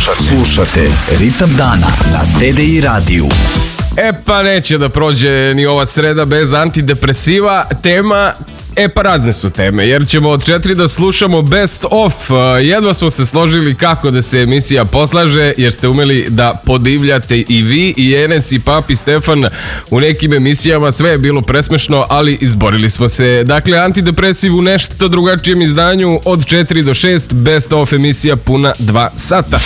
Slušate Ritam dana na TDI radiju. E pa neće da prođe ni ova sreda bez antidepresiva. Tema, pa razne su teme, jer ćemo od 4 da slušamo best of. Jedva smo se složili kako da se emisija poslaže, jer ste umeli da podivljate i vi, i Enes, i Papi, Stefan u nekim emisijama. Sve je bilo presmešno, ali izborili smo se. Dakle, antidepresiv u nešto drugačijem izdanju od 4 do 6, best of emisija puna 2 sata.